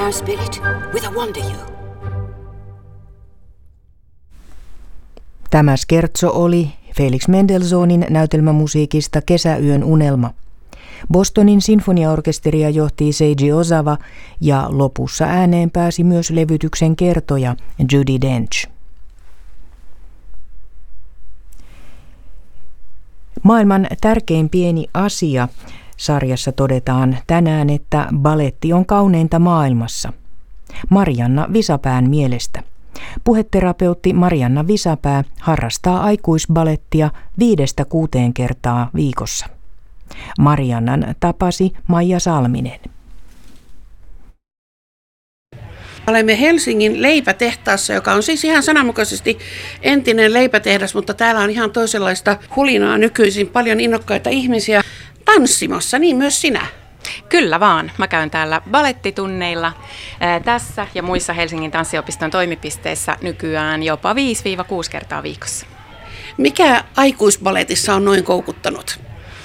our spirit with a wonder you. Tämä scherzo oli Felix Mendelssohnin näytelmämusiikista Kesäyön unelma. Bostonin sinfoniaorkesteria johti Seiji Ozawa ja lopussa ääneen pääsi myös levytyksen kertoja Judi Dench. Maailman tärkein pieni asia -sarjassa todetaan tänään, että baletti on kauneinta maailmassa. Marianna Visapään mielestä. Puheterapeutti Marianna Visapää harrastaa aikuisbalettia 5-6 kertaa viikossa. Mariannan tapasi Maija Salminen. Olemme Helsingin leipätehtaassa, joka on siis ihan sananmukaisesti entinen leipätehdas, mutta täällä on ihan toisenlaista hulinaa nykyisin. Paljon innokkaita ihmisiä tanssimassa, niin myös sinä. Kyllä vaan. Mä käyn täällä balettitunneilla tässä ja muissa Helsingin tanssiopiston toimipisteissä nykyään jopa 5-6 kertaa viikossa. Mikä aikuisbaletissa on noin koukuttanut?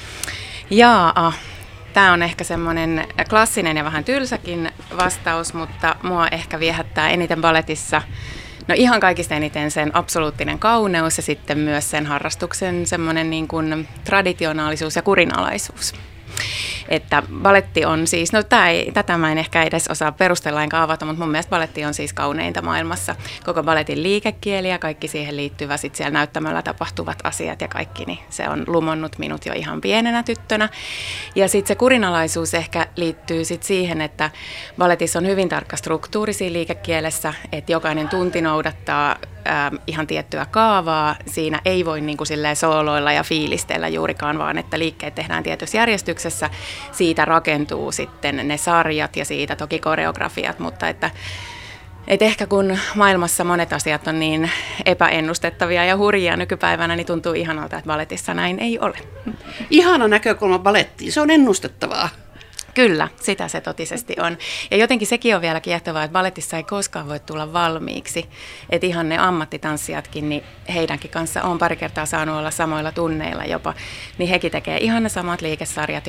Tämä on ehkä semmoinen klassinen ja vähän tylsäkin vastaus, mutta mua ehkä viehättää eniten baletissa, no ihan kaikista eniten sen absoluuttinen kauneus ja sitten myös sen harrastuksen semmoinen niin kuin traditionaalisuus ja kurinalaisuus. Että baletti on siis, tätä mä en ehkä edes osaa perustella enkä avata, mutta mun mielestä baletti on siis kauneinta maailmassa. Koko baletin liikekieli ja kaikki siihen liittyvä, sit siellä näyttämällä tapahtuvat asiat ja kaikki, niin se on lumonnut minut jo ihan pienenä tyttönä. Ja sitten se kurinalaisuus ehkä liittyy sit siihen, että baletissa on hyvin tarkka struktuuri siinä liikekielessä, että jokainen tunti noudattaa ihan tiettyä kaavaa. Siinä ei voi niin kuin silleen sooloilla ja fiilistellä juurikaan, vaan että liikkeet tehdään tietyssä järjestyksessä. Siitä rakentuu sitten ne sarjat ja siitä toki koreografiat, mutta että ehkä kun maailmassa monet asiat on niin epäennustettavia ja hurjia nykypäivänä, niin tuntuu ihanalta, että baletissa näin ei ole. Ihana näkökulma balettiin, se on ennustettavaa. Kyllä, sitä se totisesti on. Ja jotenkin sekin on vielä kiehtovaa, että baletissa ei koskaan voi tulla valmiiksi. Että ihan ne ammattitanssijatkin, niin heidänkin kanssa on pari kertaa saanut olla samoilla tunneilla jopa. Niin hekin tekee ihan ne samat liikesarjat,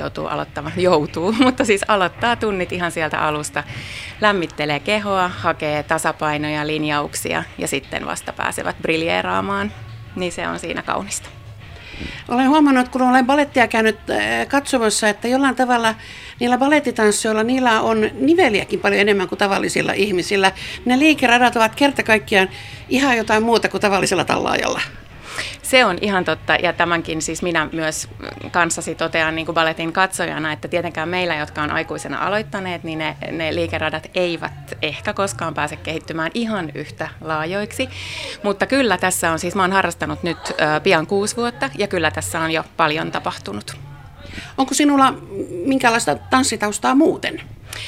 mutta siis aloittaa tunnit ihan sieltä alusta. Lämmittelee kehoa, hakee tasapainoja, linjauksia ja sitten vasta pääsevät briljeeraamaan. Niin se on siinä kaunista. Olen huomannut, kun olen balettia käynyt katsomassa, että jollain tavalla niillä balettitanssioilla niillä on niveliäkin paljon enemmän kuin tavallisilla ihmisillä. Ne liikeradat ovat kerta kaikkiaan ihan jotain muuta kuin tavallisella tallaajalla. Se on ihan totta, ja tämänkin siis minä myös kanssasi totean niin kuin baletin katsojana, että tietenkään meillä, jotka on aikuisena aloittaneet, niin ne liikeradat eivät ehkä koskaan pääse kehittymään ihan yhtä laajoiksi. Mutta kyllä tässä on, siis mä oon harrastanut nyt pian 6 vuotta, ja kyllä tässä on jo paljon tapahtunut. Onko sinulla minkälaista tanssitaustaa muuten?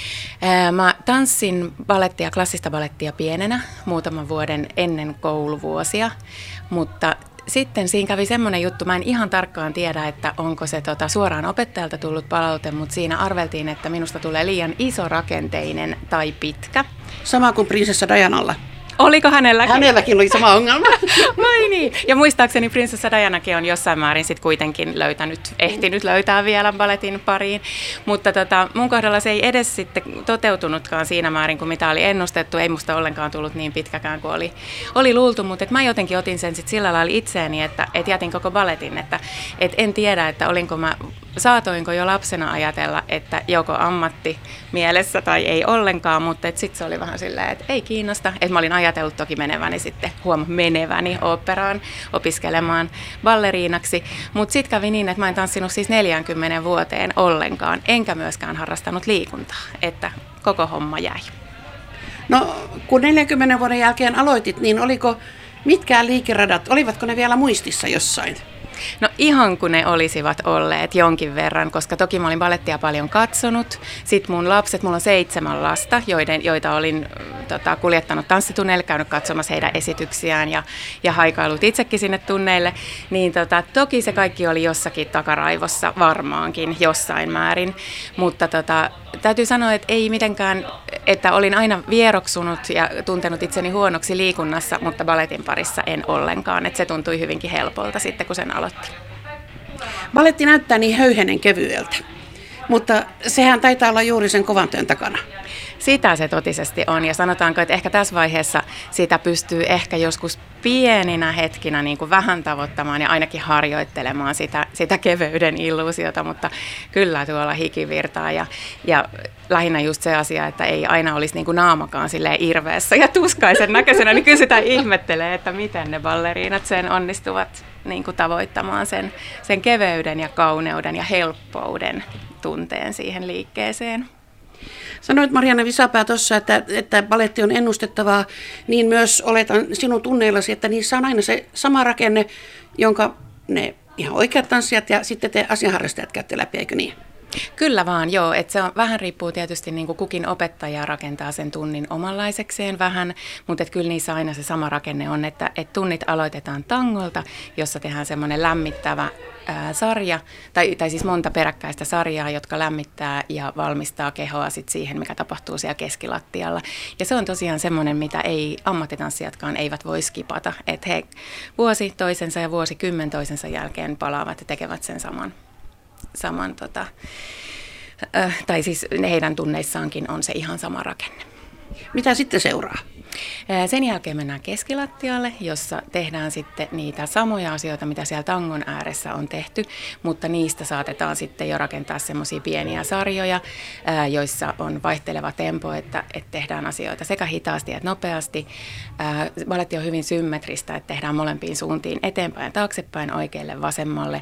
Mä tanssin balettia, klassista balettia pienenä muutaman vuoden ennen kouluvuosia, mutta sitten siinä kävi semmoinen juttu, mä en ihan tarkkaan tiedä, että onko se suoraan opettajalta tullut palaute, mutta siinä arveltiin, että minusta tulee liian iso rakenteinen tai pitkä. Sama kuin prinsessa Dianalla. Oliko hänelläkin? Hänelläkin oli sama ongelma. Vai niin. Ja muistaakseni prinsessa Dianakin on jossain määrin sit kuitenkin ehtinyt löytää vielä baletin pariin. Mutta mun kohdalla se ei edes sitten toteutunutkaan siinä määrin, kuin mitä oli ennustettu. Ei musta ollenkaan tullut niin pitkäkään kuin oli luultu, mutta mä jotenkin otin sen sit sillä lailla itseäni, että jätin koko baletin. Että en tiedä, että saatoinko jo lapsena ajatella, että joko ammatti mielessä tai ei ollenkaan, mutta sitten se oli vähän silleen, että ei kiinnosta. Että mä olin ajatellut toki meneväni oopperaan opiskelemaan balleriinaksi, mutta sitten kävi niin, että mä en tanssinut siis 40 vuoteen ollenkaan, enkä myöskään harrastanut liikuntaa, että koko homma jäi. No kun 40 vuoden jälkeen aloitit, niin oliko mitkään liikeradat, olivatko ne vielä muistissa jossain? No ihan kun ne olisivat olleet jonkin verran, koska toki mä olin balettia paljon katsonut. Sitten mun lapset, mulla on 7 lasta, joita olin kuljettanut tanssitunneille, käynyt katsomassa heidän esityksiään ja haikailut itsekin sinne tunneille. Niin toki se kaikki oli jossakin takaraivossa varmaankin jossain määrin, mutta täytyy sanoa, että ei mitenkään, että olin aina vieroksunut ja tuntenut itseni huonoksi liikunnassa, mutta baletin parissa en ollenkaan. Että se tuntui hyvinkin helpolta sitten, kun sen aloitti. Baletti näyttää niin höyhenen kevyeltä. Mutta sehän taitaa olla juuri sen kovan työn takana. Sitä se totisesti on, ja sanotaanko, että ehkä tässä vaiheessa sitä pystyy ehkä joskus pieninä hetkinä niin kuin vähän tavoittamaan ja ainakin harjoittelemaan sitä keveyden illuusiota, mutta kyllä tuolla hiki virtaa ja lähinnä just se asia, että ei aina olisi niin kuin naamakaan silleen irveessä ja tuskaisen näköisenä, niin kyllä sitä ihmettelee, että miten ne balleriinat sen onnistuvat niin kuin tavoittamaan sen keveyden ja kauneuden ja helppouden tunteen siihen liikkeeseen. Sanoit Marianna Visapää tuossa, että baletti on ennustettavaa, niin myös oletan sinun tunneillasi, että niissä on aina se sama rakenne, jonka ne ihan oikeat tanssijat ja sitten te asianharrastajat käytte läpi, eikö niin? Kyllä vaan, joo. Että se on, vähän riippuu tietysti niin kuin kukin opettaja rakentaa sen tunnin omanlaisekseen vähän, mutta kyllä niissä aina se sama rakenne on, että tunnit aloitetaan tangolta, jossa tehdään semmoinen lämmittävä sarja, tai siis monta peräkkäistä sarjaa, jotka lämmittää ja valmistaa kehoa sit siihen, mikä tapahtuu siellä keskilattialla. Ja se on tosiaan semmoinen, mitä ei ammattitanssijatkaan eivät voi skipata, että he vuosi toisensa ja vuosikymmen toisensa jälkeen palaavat ja tekevät sen saman tai siis heidän tunneissaankin on se ihan sama rakenne. Mitä sitten seuraa? Sen jälkeen mennään keskilattialle, jossa tehdään sitten niitä samoja asioita, mitä siellä tangon ääressä on tehty, mutta niistä saatetaan sitten jo rakentaa semmoisia pieniä sarjoja, joissa on vaihteleva tempo, että tehdään asioita sekä hitaasti että nopeasti. Baletti on hyvin symmetristä, että tehdään molempiin suuntiin eteenpäin ja taaksepäin, oikealle vasemmalle.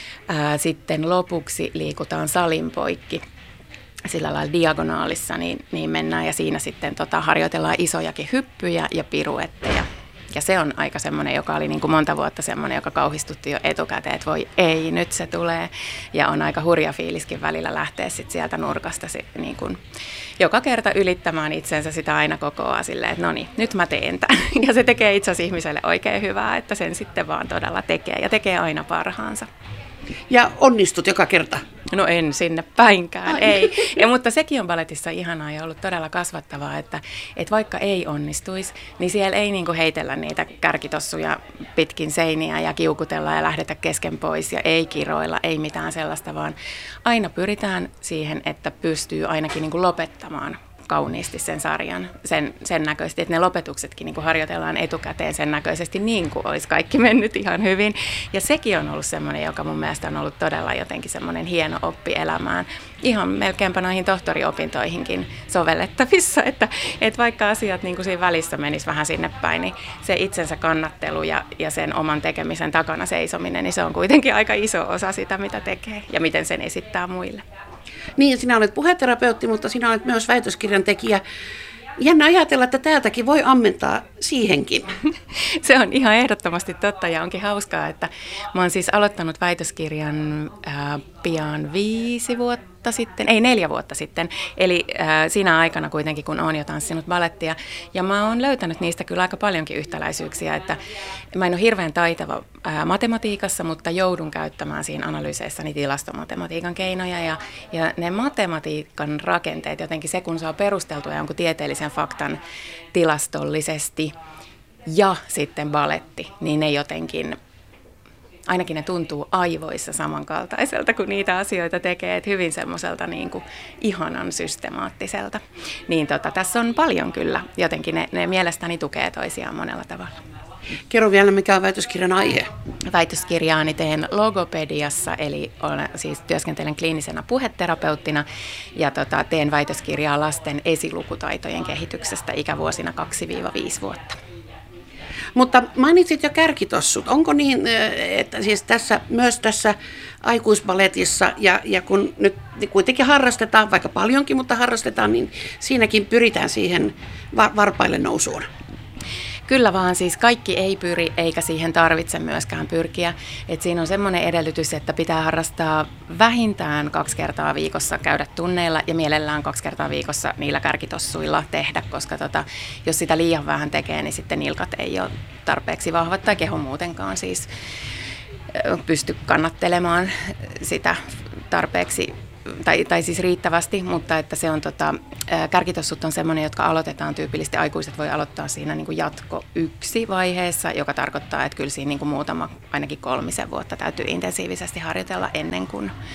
Sitten lopuksi liikutaan salin poikki. Sillä lailla diagonaalissa niin mennään ja siinä sitten harjoitellaan isojakin hyppyjä ja piruetteja. Ja se on aika semmoinen, joka oli niin kuin monta vuotta semmoinen, joka kauhistutti jo etukäteen, että voi ei, nyt se tulee. Ja on aika hurja fiiliskin välillä lähteä sit sieltä nurkasta niin kuin joka kerta ylittämään itsensä sitä aina kokoaa silleen, että no niin, nyt mä teen tämän. Ja se tekee itse asiassa ihmiselle oikein hyvää, että sen sitten vaan todella tekee ja tekee aina parhaansa. Ja onnistut joka kerta? No en sinne päinkään, ei. Mutta sekin on baletissa ihanaa ja ollut todella kasvattavaa, että vaikka ei onnistuisi, niin siellä ei niinku heitellä niitä kärkitossuja pitkin seiniä ja kiukutella ja lähdetä kesken pois ja ei kiroilla, ei mitään sellaista, vaan aina pyritään siihen, että pystyy ainakin niinku lopettamaan kauniisti sen sarjan, sen näköisesti, että ne lopetuksetkin niin kuin harjoitellaan etukäteen sen näköisesti niin kuin olisi kaikki mennyt ihan hyvin. Ja sekin on ollut semmoinen, joka mun mielestä on ollut todella jotenkin semmoinen hieno oppi elämään. Ihan melkeinpä noihin tohtoriopintoihinkin sovellettavissa, että vaikka asiat niin kuin siinä välissä menisi vähän sinne päin, niin se itsensä kannattelu ja sen oman tekemisen takana seisominen, niin se on kuitenkin aika iso osa sitä, mitä tekee ja miten sen esittää muille. Niin, sinä olet puheterapeutti, mutta sinä olet myös väitöskirjan tekijä. Jännä ajatella, että täältäkin voi ammentaa siihenkin. Se on ihan ehdottomasti totta ja onkin hauskaa, että mä oon siis aloittanut väitöskirjan pian 4 vuotta sitten. Eli siinä aikana kuitenkin, kun oon jo tanssinut balettia. Ja mä oon löytänyt niistä kyllä aika paljonkin yhtäläisyyksiä, että mä en ole hirveän taitava matematiikassa, mutta joudun käyttämään siinä analyyseissani tilastomatematiikan keinoja. Ja ne matematiikan rakenteet, jotenkin se kun saa perusteltua jonkun tieteellisen faktan tilastollisesti ja sitten baletti, niin ne jotenkin, ainakin ne tuntuu aivoissa samankaltaiselta, kun niitä asioita tekee, että hyvin semmoiselta niin kuin ihanan systemaattiselta. Niin tässä on paljon kyllä, jotenkin ne mielestäni tukee toisiaan monella tavalla. Kerro vielä, mikä on väitöskirjan aihe. Väitöskirjaani teen logopediassa, eli siis työskentelen kliinisenä puheterapeuttina ja teen väitöskirjaa lasten esilukutaitojen kehityksestä ikävuosina 2-5 vuotta. Mutta mainitsit jo kärkitossut. Onko niin, että siis myös tässä aikuisbaletissa ja kun nyt kuitenkin harrastetaan, vaikka paljonkin, mutta harrastetaan, niin siinäkin pyritään siihen varpaille nousuun? Kyllä vaan, siis kaikki ei pyri eikä siihen tarvitse myöskään pyrkiä. Et siinä on semmoinen edellytys, että pitää harrastaa vähintään 2 kertaa viikossa, käydä tunneilla ja mielellään 2 kertaa viikossa niillä kärkitossuilla tehdä, koska jos sitä liian vähän tekee, niin sitten nilkat ei ole tarpeeksi vahvat tai keho muutenkaan siis pysty kannattelemaan sitä tarpeeksi tai siis riittävästi, mutta että se on kärkitossut on semmoinen, jotka aloitetaan tyypillisesti, aikuiset voi aloittaa siinä niin kuin jatko 1 vaiheessa, joka tarkoittaa, että kyllä siinä niin kuin muutama, ainakin 3 vuotta täytyy intensiivisesti harjoitella ennen kuin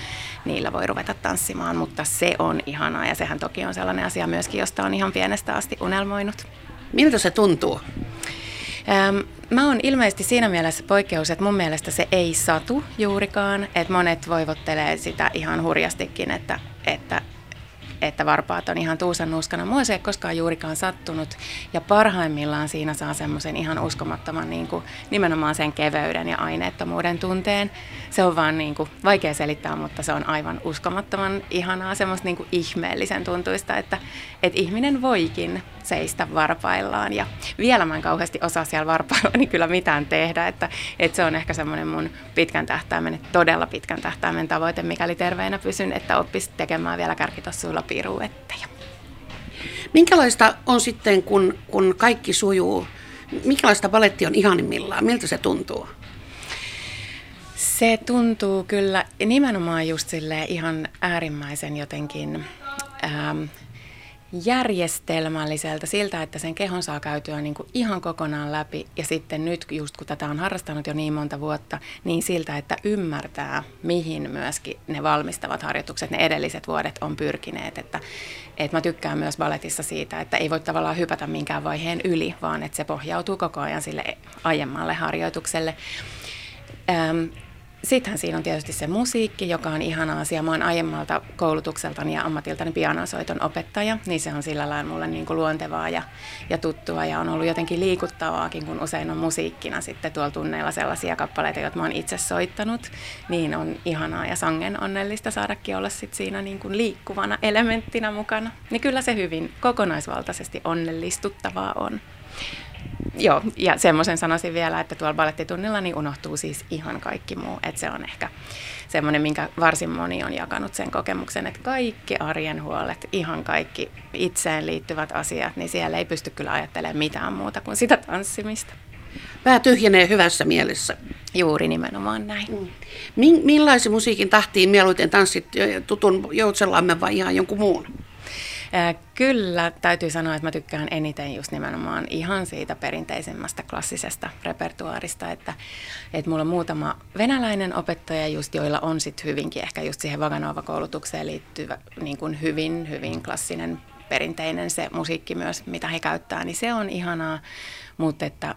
niillä voi ruveta tanssimaan, mutta se on ihanaa ja sehän toki on sellainen asia myöskin, josta on ihan pienestä asti unelmoinut. Miltä se tuntuu? Mä oon ilmeisesti siinä mielessä poikkeus, että mun mielestä se ei satu juurikaan, että monet voivottelee sitä ihan hurjastikin, että varpaat on ihan tuusan nuuskana. Mua se ei koskaan juurikaan sattunut ja parhaimmillaan siinä saa semmoisen ihan uskomattoman niin kuin, nimenomaan sen keveyden ja aineettomuuden tunteen. Se on vaan niin kuin, vaikea selittää, mutta se on aivan uskomattoman ihanaa, semmoista niin kuin ihmeellisen tuntuista, että ihminen voikin seistä varpaillaan ja vielä mä en kauheasti osaa siellä varpaillani kyllä mitään tehdä, että se on ehkä semmoinen mun todella pitkän tähtäimen tavoite, mikäli terveenä pysyn, että oppisi tekemään vielä kärkitossuilla piruetteja. Minkälaista on sitten, kun kaikki sujuu? Minkälaista baletti on ihanimmillaan? Miltä se tuntuu? Se tuntuu kyllä nimenomaan just silleen ihan äärimmäisen jotenkin järjestelmälliseltä siltä, että sen kehon saa käytyä niin kuin ihan kokonaan läpi ja sitten nyt just kun tätä on harrastanut jo niin monta vuotta, niin siltä, että ymmärtää mihin myöskin ne valmistavat harjoitukset, ne edelliset vuodet on pyrkineet, että mä tykkään myös baletissa siitä, että ei voi tavallaan hypätä minkään vaiheen yli, vaan että se pohjautuu koko ajan sille aiemmalle harjoitukselle. Sittenhän siinä on tietysti se musiikki, joka on ihana asia. Mä oon aiemmalta koulutukseltani ja ammatiltani pianosoiton opettaja, niin se on sillä lailla mulle niin kuin luontevaa ja tuttua ja on ollut jotenkin liikuttavaakin, kun usein on musiikkina sitten tuolla tunneilla sellaisia kappaleita, joita mä oon itse soittanut, niin on ihanaa ja sangen onnellista saadakin olla sit siinä niin kuin liikkuvana elementtinä mukana. Niin kyllä se hyvin kokonaisvaltaisesti onnellistuttavaa on. Joo, ja semmoisen sanoisin vielä, että tuolla balettitunnilla niin unohtuu siis ihan kaikki muu. Että se on ehkä semmoinen, minkä varsin moni on jakanut sen kokemuksen, että kaikki arjen huolet, ihan kaikki itseen liittyvät asiat, niin siellä ei pysty kyllä ajattelemaan mitään muuta kuin sitä tanssimista. Pää tyhjenee hyvässä mielessä. Juuri nimenomaan näin. Millaisen musiikin tahtiin mieluiten tanssit, tutun Joutsenlammen vai ihan jonkun muun? Kyllä, täytyy sanoa, että mä tykkään eniten just nimenomaan ihan siitä perinteisemmästä klassisesta repertuaarista, että mulla on muutama venäläinen opettaja just, joilla on sitten hyvinkin ehkä just siihen Vaganova-koulutukseen liittyvä niin kuin hyvin klassinen perinteinen se musiikki myös, mitä he käyttää, niin se on ihanaa, mutta että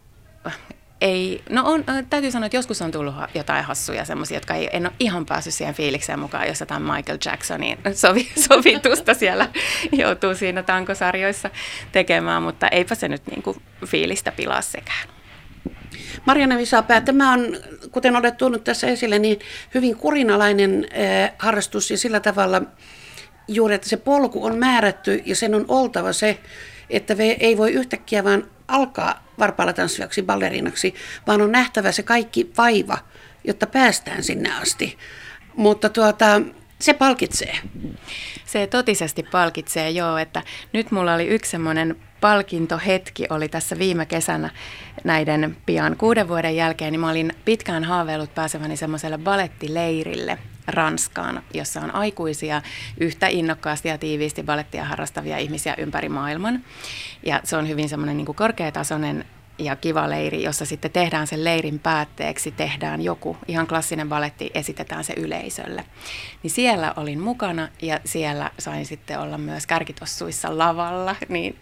ei, täytyy sanoa, että joskus on tullut jotain hassuja semmoisia, jotka en ole ihan päässyt siihen fiilikseen mukaan, jos jotain Michael Jacksonin sovitusta siellä joutuu siinä tankosarjoissa tekemään, mutta eipä se nyt niin kuin fiilistä pilaa sekään. Marianna Visapää, tämä on, kuten olet tuonut tässä esille, niin hyvin kurinalainen harrastus ja sillä tavalla juuri, että se polku on määrätty ja sen on oltava se, että ei voi yhtäkkiä vaan alkaa varpailla tanssivaksi ballerinaksi, vaan on nähtävä se kaikki vaiva, jotta päästään sinne asti. Mutta se palkitsee. Se totisesti palkitsee, joo, että nyt mulla oli yksi semmoinen palkintohetki oli tässä viime kesänä näiden pian 6 vuoden jälkeen, niin mä olin pitkään haaveillut pääseväni semmoiselle balettileirille Ranskaan, jossa on aikuisia yhtä innokkaasti ja tiiviisti balettia harrastavia ihmisiä ympäri maailman. Ja se on hyvin semmoinen niin kuin korkeatasoinen ja kiva leiri, jossa sitten tehdään sen leirin päätteeksi, tehdään joku ihan klassinen baletti, esitetään se yleisölle. Niin siellä olin mukana ja siellä sain sitten olla myös kärkitossuissa lavalla,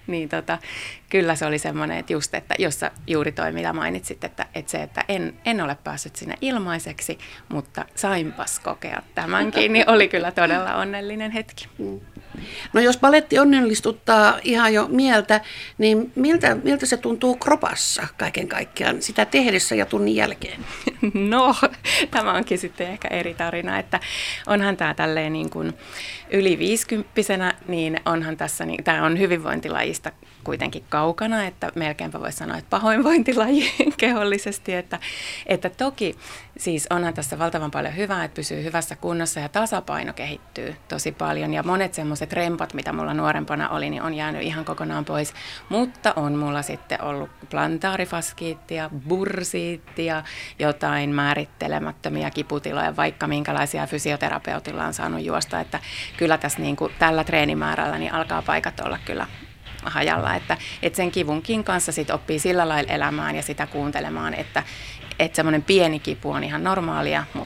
kyllä se oli semmoinen, että just, että jossa juuri toi, mitä mainitsit, että en ole päässyt sinne ilmaiseksi, mutta sainpas kokea tämänkin, niin oli kyllä todella onnellinen hetki. No jos baletti onnellistuttaa ihan jo mieltä, niin miltä se tuntuu kropassa kaiken kaikkiaan sitä tehdessä ja tunnin jälkeen? No, tämä onkin sitten ehkä eri tarina, että onhan tämä tälleen niin kuin yli 50-vuotiaana, niin onhan tässä, niin, tämä on hyvinvointilajista kuitenkin kaukana, että melkeinpä voisi sanoa, että pahoinvointilaji kehollisesti, että toki siis onhan tässä valtavan paljon hyvää, että pysyy hyvässä kunnossa ja tasapaino kehittyy tosi paljon ja monet semmoiset rempat, mitä mulla nuorempana oli, niin on jäänyt ihan kokonaan pois, mutta on mulla sitten ollut plantaarifaskiittia, bursiittia, jotain määrittelemättömiä kiputiloja, vaikka minkälaisia fysioterapeutilla on saanut juosta, että kyllä tässä niin kuin tällä treenimäärällä niin alkaa paikat olla kyllä hajalla, että sen kivunkin kanssa sit oppii sillä lailla elämään ja sitä kuuntelemaan, että semmoinen pieni kipu on ihan normaalia, mutta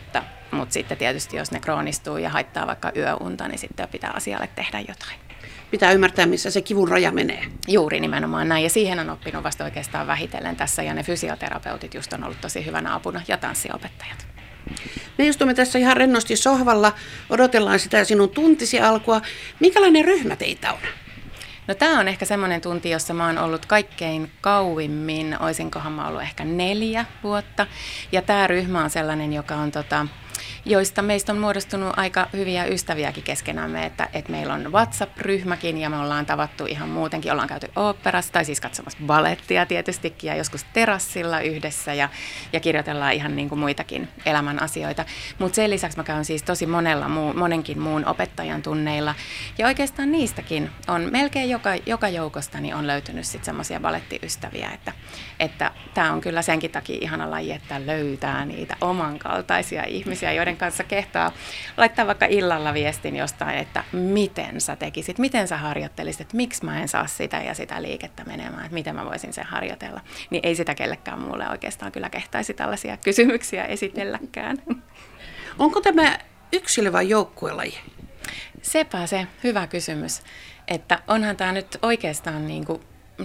mutta sitten tietysti jos ne kroonistuu ja haittaa vaikka yöunta, niin sitten pitää asialle tehdä jotain. Pitää ymmärtää, missä se kivun raja menee. Juuri nimenomaan näin, ja siihen on oppinut vasta oikeastaan vähitellen tässä, ja ne fysioterapeutit just on ollut tosi hyvänä apuna, ja tanssiopettajat. Me istumme tässä ihan rennosti sohvalla, odotellaan sitä sinun tuntisi alkua. Minkälainen ryhmä teitä on? No tämä on ehkä semmoinen tunti, jossa mä oon ollut kaikkein kauimmin, oisinkohan mä ollut ehkä 4 vuotta, ja tämä ryhmä on sellainen, joka on joista meistä on muodostunut aika hyviä ystäviäkin keskenämme, että meillä on WhatsApp-ryhmäkin ja me ollaan tavattu ihan muutenkin, ollaan käyty oopperassa tai siis katsomassa balettia tietystikin ja joskus terassilla yhdessä ja kirjoitellaan ihan niin kuin muitakin elämän asioita. Mutta sen lisäksi mä käyn siis tosi monenkin muun opettajan tunneilla ja oikeastaan niistäkin on melkein joka joukostani on löytynyt sitten semmoisia balettiystäviä, että tämä on kyllä senkin takia ihana laji, että löytää niitä omankaltaisia ihmisiä, joiden kanssa kehtaa laittaa vaikka illalla viestin jostain, että miten sä tekisit, miten sä harjoittelisit, että miksi mä en saa sitä ja sitä liikettä menemään, että miten mä voisin sen harjoitella. Niin ei sitä kellekään muulle oikeastaan kyllä kehtaisi tällaisia kysymyksiä esitelläkään. Onko tämä yksilö- vai joukkuelaji? Sepä se hyvä kysymys, että onhan tämä nyt oikeastaan niin kuin,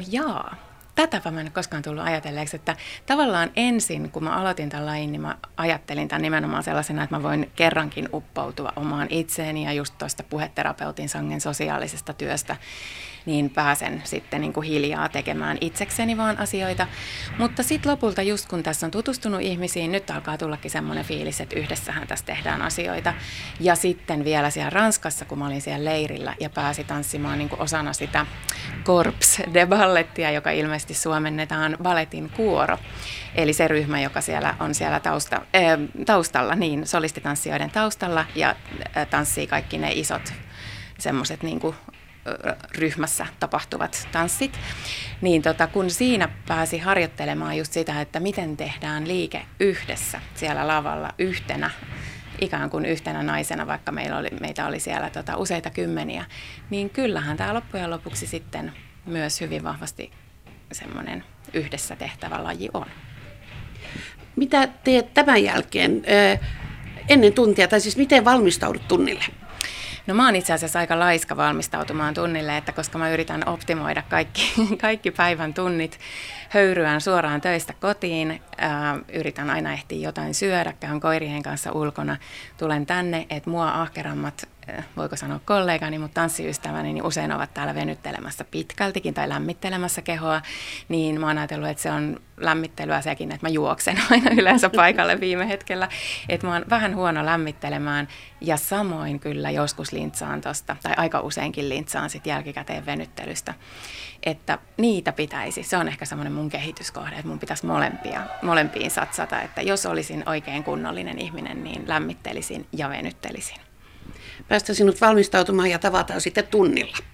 tätäpä mä en koskaan tullut ajatelleeksi, että tavallaan ensin, kun mä aloitin tämän lajin, niin mä ajattelin tämän nimenomaan sellaisena, että mä voin kerrankin uppoutua omaan itseeni ja just tuosta puheterapeutin sangen sosiaalisesta työstä, niin pääsen sitten niin kuin hiljaa tekemään itsekseni vaan asioita. Mutta sitten lopulta just kun tässä on tutustunut ihmisiin, nyt alkaa tullakin semmoinen fiilis, että yhdessähän tässä tehdään asioita. Ja sitten vielä siellä Ranskassa, kun mä olin siellä leirillä ja pääsin tanssimaan niin kuin osana sitä Corps de Ballettia, joka ilmeisesti suomennetaan balletin kuoro. Eli se ryhmä, joka siellä on siellä taustalla, niin solistitanssijoiden taustalla ja tanssii kaikki ne isot semmoiset niin kuin ryhmässä tapahtuvat tanssit, niin kun siinä pääsi harjoittelemaan just sitä, että miten tehdään liike yhdessä siellä lavalla yhtenä, ikään kuin yhtenä naisena, vaikka meitä oli siellä useita kymmeniä, niin kyllähän tämä loppujen lopuksi sitten myös hyvin vahvasti semmoinen yhdessä tehtävä laji on. Mitä teet tämän jälkeen ennen tuntia, tai siis miten valmistaudut tunnille? No mä oon itse asiassa aika laiska valmistautumaan tunnille, että koska mä yritän optimoida kaikki päivän tunnit, höyryään suoraan töistä kotiin, yritän aina ehtiä jotain syödä, käyn koirien kanssa ulkona, tulen tänne, että mua ahkerammat, voiko sanoa kollegani, mutta tanssiystäväni, niin usein ovat täällä venyttelemässä pitkältikin tai lämmittelemässä kehoa, niin mä oon ajatellut, että se on lämmittelyä sekin, että mä juoksen aina yleensä paikalle viime hetkellä, että mä oon vähän huono lämmittelemään ja samoin kyllä joskus lintsaan tosta, tai aika useinkin lintsaan sit jälkikäteen venyttelystä, että niitä pitäisi, se on ehkä semmoinen mun kehityskohde, että mun pitäisi molempiin satsata, että jos olisin oikein kunnollinen ihminen, niin lämmittelisin ja venyttelisin. Päästä sinut valmistautumaan ja tavataan sitten tunnilla.